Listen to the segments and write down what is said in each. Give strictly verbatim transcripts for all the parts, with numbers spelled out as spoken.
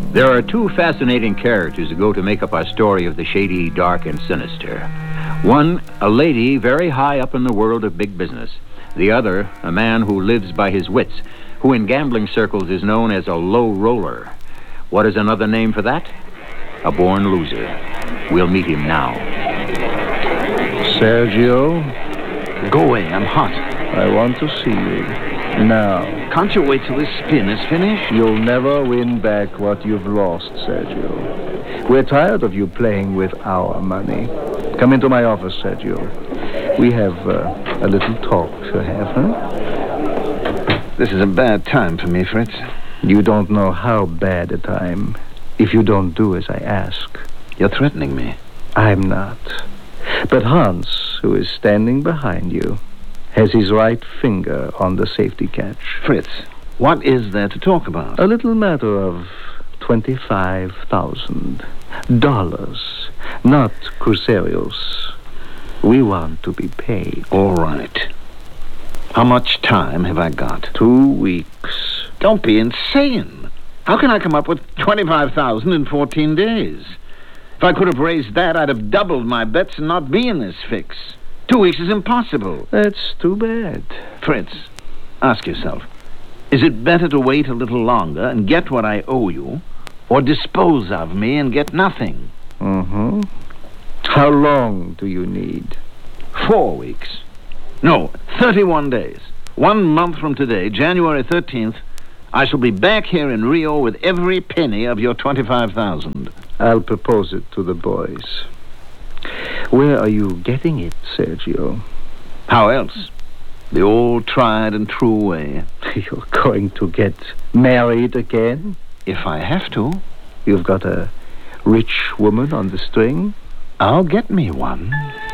There are two fascinating characters who go to make up our story of the shady, dark, and sinister. One, a lady very high up in the world of big business. The other, a man who lives by his wits, who in gambling circles is known as a low roller. What is another name for that? A born loser. We'll meet him now. Sergio? Go away, I'm hot. I want to see you. Now. Can't you wait till this spin is finished? You'll never win back what you've lost, Sergio. We're tired of you playing with our money. Come into my office, Sergio. We have uh, a little talk to have, huh? This is a bad time for me, Fritz. You don't know how bad a time if you don't do as I ask. You're threatening me. I'm not. But Hans, who is standing behind you, has his right finger on the safety catch. Fritz, what is there to talk about? A little matter of twenty-five thousand dollars, not crucerios. We want to be paid. All right. How much time have I got? Two weeks. Don't be insane. How can I come up with twenty-five thousand in fourteen days? If I could have raised that, I'd have doubled my bets and not be in this fix. Two weeks is impossible. That's too bad. Fritz, ask yourself, is it better to wait a little longer and get what I owe you, or dispose of me and get nothing? Mm-hmm. How long do you need? Four weeks. No, thirty-one days. One month from today, January thirteenth, I shall be back here in Rio with every penny of your twenty-five thousand. I'll propose it to the boys. Where are you getting it, Sergio? How else? The old tried and true way. You're going to get married again? If I have to. You've got a rich woman on the string? I'll get me one.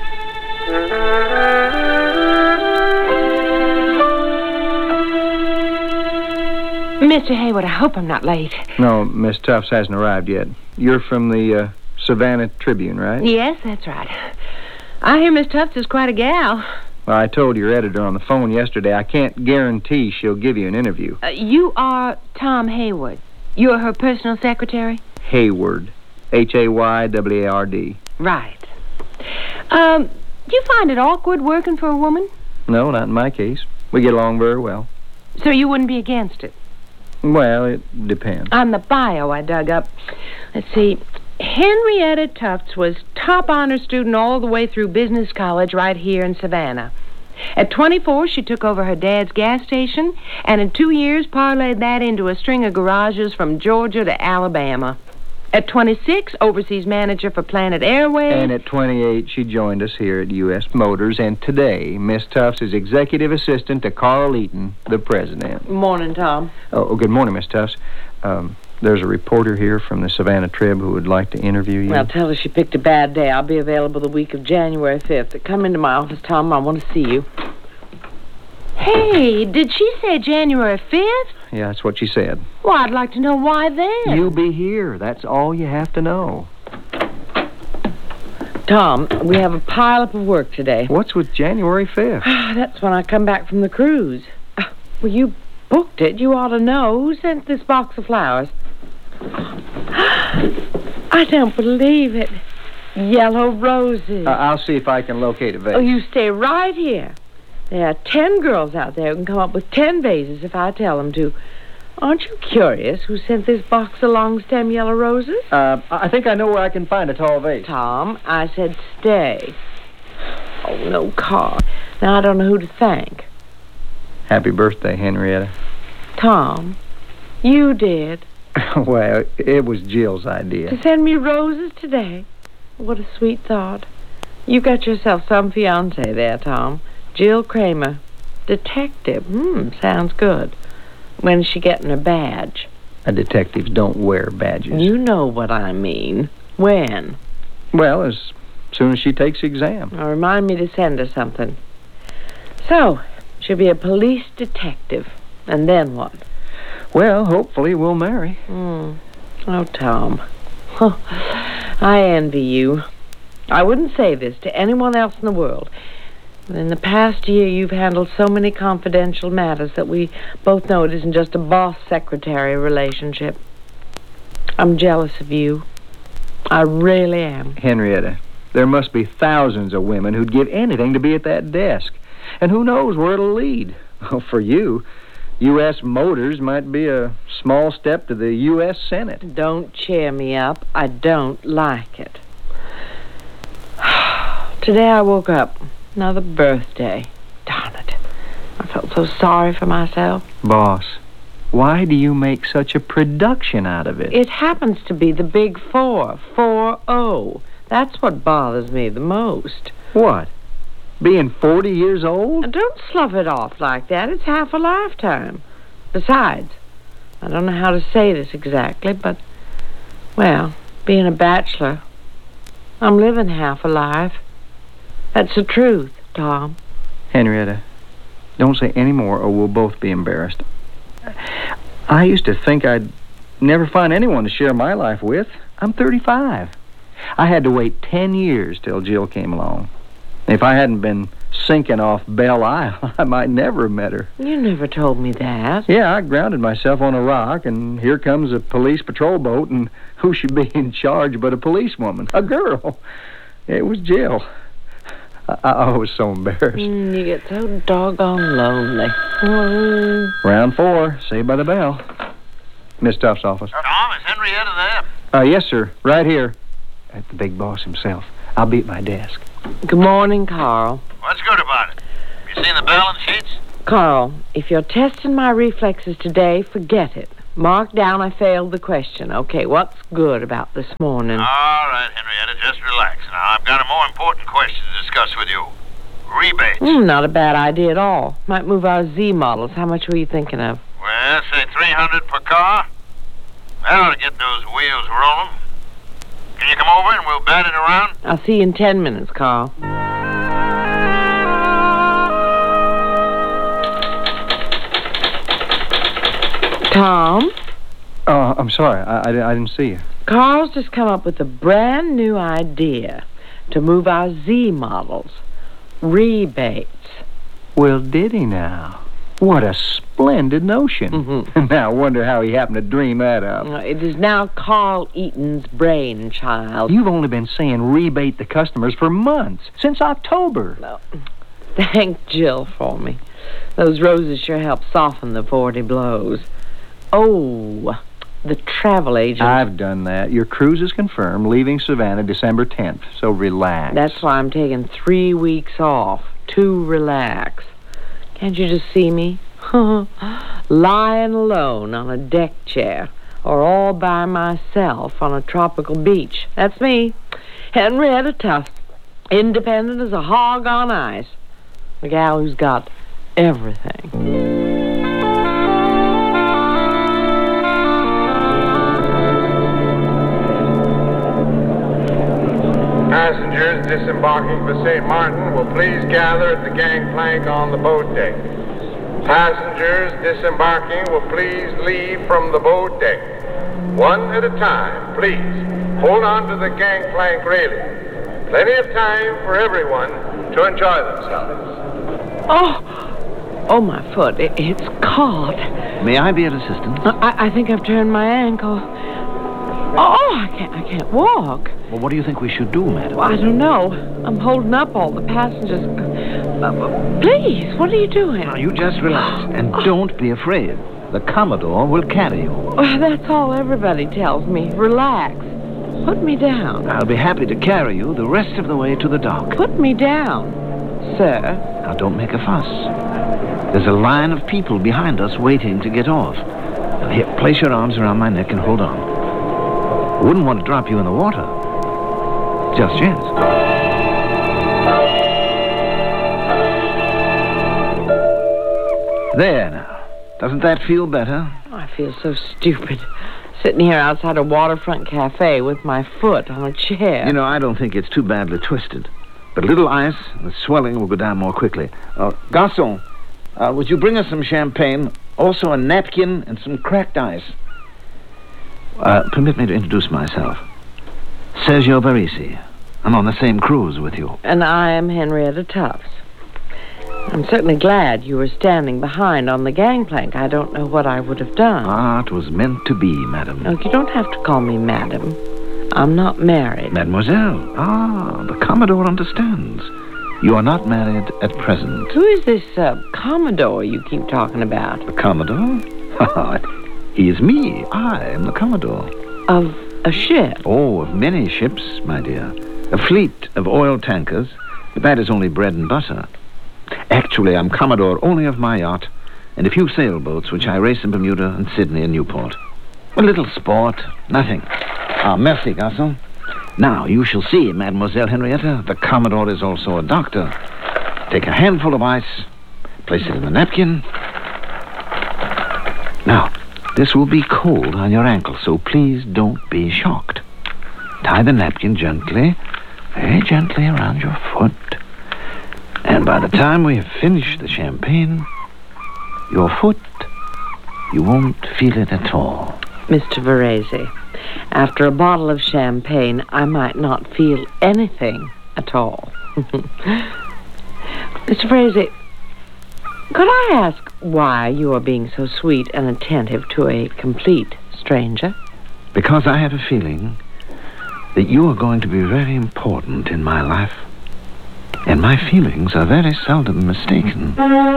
Mister Hayward, I hope I'm not late. No, Miss Tufts hasn't arrived yet. You're from the uh, Savannah Tribune, right? Yes, that's right. I hear Miss Tufts is quite a gal. Well, I told your editor on the phone yesterday I can't guarantee she'll give you an interview. Uh, you are Tom Hayward. You're her personal secretary? Hayward. H A Y W A R D. Right. Um, do you find it awkward working for a woman? No, not in my case. We get along very well. So you wouldn't be against it? Well, it depends. On the bio I dug up, let's see, Henrietta Tufts was top honor student all the way through business college right here in Savannah. At twenty-four, she took over her dad's gas station, and in two years parlayed that into a string of garages from Georgia to Alabama. At twenty-six, overseas manager for Planet Airways. And at twenty-eight, she joined us here at U S Motors, and today, Miss Tufts is executive assistant to Carl Eaton, the president. Morning, Tom. Oh, oh good morning, Miss Tufts. Um, there's a reporter here from the Savannah Trib who would like to interview you. Well, tell her she picked a bad day. I'll be available the week of January fifth. Come into my office, Tom. I want to see you. Hey, did she say January fifth? Yeah, that's what she said. Well, I'd like to know why then. You'll be here. That's all you have to know. Tom, we have a pile-up of work today. What's with January fifth? That's when I come back from the cruise. Uh, well, you booked it. You ought to know. Who sent this box of flowers? I don't believe it. Yellow roses. Uh, I'll see if I can locate a vase. Oh, you stay right here. There are ten girls out there who can come up with ten vases if I tell them to. Aren't you curious who sent this box of long-stem yellow roses? Uh, I think I know where I can find a tall vase. Tom, I said stay. Oh, no card. Now I don't know who to thank. Happy birthday, Henrietta. Tom, you did. Well, it was Jill's idea. To send me roses today? What a sweet thought. You got yourself some fiancé there, Tom. Jill Kramer. Detective. Hmm, sounds good. When's she getting her badge? Uh, detectives don't wear badges. You know what I mean. When? Well, as soon as she takes the exam. Now, remind me to send her something. So, she'll be a police detective. And then what? Well, hopefully we'll marry. Hmm. Oh, Tom. I envy you. I wouldn't say this to anyone else in the world. But in the past year, you've handled so many confidential matters that we both know it isn't just a boss-secretary relationship. I'm jealous of you. I really am. Henrietta, there must be thousands of women who'd give anything to be at that desk. And who knows where it'll lead. Well, for you, U S Motors might be a small step to the U S Senate. Don't cheer me up. I don't like it. Today I woke up. Another birthday. Darn it. I felt so sorry for myself. Boss, why do you make such a production out of it? It happens to be the big four. Four oh. That's what bothers me the most. What? Being forty years old? Don't slough it off like that. It's half a lifetime. Besides, I don't know how to say this exactly, but, well, being a bachelor, I'm living half a life. That's the truth, Tom. Henrietta, don't say any more or we'll both be embarrassed. I used to think I'd never find anyone to share my life with. I'm thirty-five. I had to wait ten years till Jill came along. If I hadn't been sinking off Belle Isle, I might never have met her. You never told me that. Yeah, I grounded myself on a rock, and here comes a police patrol boat, and who should be in charge but a policewoman? A girl. It was Jill. I, I was so embarrassed. Mm, you get so doggone lonely. Mm. Round four, saved by the bell. Miss Tuff's office. Tom, is Henrietta there? Uh, yes, sir. Right here. At the big boss himself. I'll be at my desk. Good morning, Carl. What's good about it? You seen the balance sheets? Carl, if you're testing my reflexes today, forget it. Mark down I failed the question. Okay, what's good about this morning? All right, Henrietta, just relax. Now, I've got a more important question to discuss with you. Rebates. Mm, not a bad idea at all. Might move our Z models. How much were you thinking of? Well, say three hundred per car. That ought to get those wheels rolling. Can you come over and we'll bat it around? I'll see you in ten minutes, Carl. Tom? Oh, I'm sorry. I, I, I didn't see you. Carl's just come up with a brand new idea to move our Z models. Rebates. Well, did he now? What a splendid notion. Mm-hmm. Now, I wonder how he happened to dream that up. Uh, It is now Carl Eaton's brainchild. You've only been saying rebate the customers for months, since October. No. Thank Jill for me. Those roses sure help soften the forty blows. Oh, the travel agent. I've done that. Your cruise is confirmed, leaving Savannah December tenth, so relax. That's why I'm taking three weeks off, to relax. Can't you just see me? Lying alone on a deck chair, or all by myself on a tropical beach. That's me, Henrietta Tuff, independent as a hog on ice. The gal who's got everything. Passengers disembarking for Saint Martin will please gather at the gangplank on the boat deck. Passengers disembarking will please leave from the boat deck. One at a time, please. Hold on to the gangplank railing. Plenty of time for everyone to enjoy themselves. Oh, oh, my foot. It, it's caught. May I be of assistance? I, I think I've turned my ankle. Oh, I can't, I can't walk. Well, what do you think we should do, madam? Well, I don't know. I'm holding up all the passengers. Uh, uh, please, what are you doing? Now, you just relax, and don't be afraid. The Commodore will carry you. Well, that's all everybody tells me. Relax. Put me down. I'll be happy to carry you the rest of the way to the dock. Put me down, sir. Now, don't make a fuss. There's a line of people behind us waiting to get off. Now, here, place your arms around my neck and hold on. I wouldn't want to drop you in the water. Just yet. There now. Doesn't that feel better? I feel so stupid. Sitting here outside a waterfront cafe with my foot on a chair. You know, I don't think it's too badly twisted. But a little ice, the swelling will go down more quickly. Uh, Garçon, uh, would you bring us some champagne, also a napkin and some cracked ice? Uh, permit me to introduce myself. Sergio Barisi. I'm on the same cruise with you. And I am Henrietta Tufts. I'm certainly glad you were standing behind on the gangplank. I don't know what I would have done. Ah, it was meant to be, madam. No, you don't have to call me madam. I'm not married. Mademoiselle. Ah, the Commodore understands. You are not married at present. Who is this uh, Commodore you keep talking about? The Commodore? He is me. I am the Commodore. Of a ship? Oh, of many ships, my dear. A fleet of oil tankers, but that is only bread and butter. Actually, I'm Commodore only of my yacht and a few sailboats which I race in Bermuda and Sydney and Newport. A little sport, nothing. Ah, merci, garçon. Now, you shall see, Mademoiselle Henrietta, the Commodore is also a doctor. Take a handful of ice, place it in a napkin. Now, this will be cold on your ankle, so please don't be shocked. Tie the napkin gently, very gently around your foot. And by the time we have finished the champagne, your foot, you won't feel it at all. Mister Varese, after a bottle of champagne, I might not feel anything at all. Mister Varese, could I ask why you are being so sweet and attentive to a complete stranger? Because I have a feeling that you are going to be very important in my life. And my feelings are very seldom mistaken.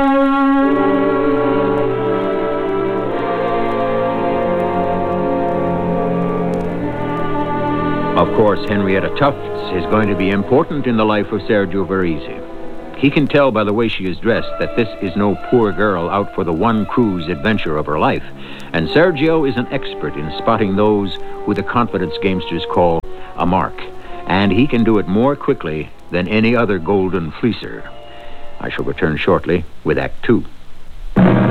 Of course, Henrietta Tufts is going to be important in the life of Sergio Varese. He can tell by the way she is dressed that this is no poor girl out for the one cruise adventure of her life. And Sergio is an expert in spotting those who the confidence gamesters call a mark. And he can do it more quickly than any other golden fleecer. I shall return shortly with Act Two.